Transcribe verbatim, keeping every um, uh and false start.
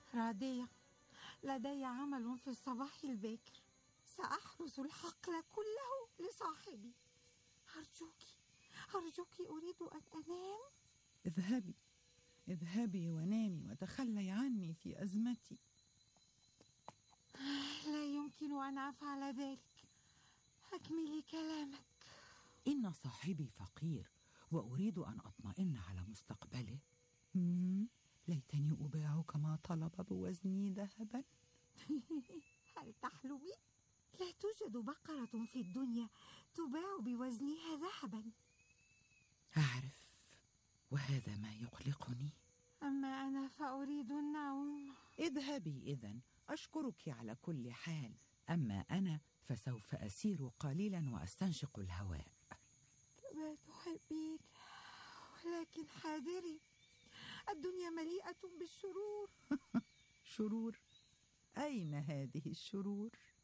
رادية، لدي عمل في الصباح الباكر، سأحرس الحقل كله لصاحبي. أرجوك أرجوك أريد أن أنام. اذهبي اذهبي ونامي وتخلي عني في أزمتي. لا يمكن أن أفعل ذلك. أكملي كلامك. إن صاحبي فقير وأريد أن أطمئن على مستقبله. مم. ليتني أباع كما طلب بوزني ذهبا. هل تحلمي؟ لا توجد بقرة في الدنيا تباع بوزنها ذهبا. أعرف، وهذا ما يقلقني. أما أنا فأريد النوم. اذهبي إذن، أشكرك على كل حال. أما أنا فسوف أسير قليلا وأستنشق الهواء. كما تحبين، ولكن حاذري، الدنيا مليئة بالشرور. شرور؟ أين هذه الشرور؟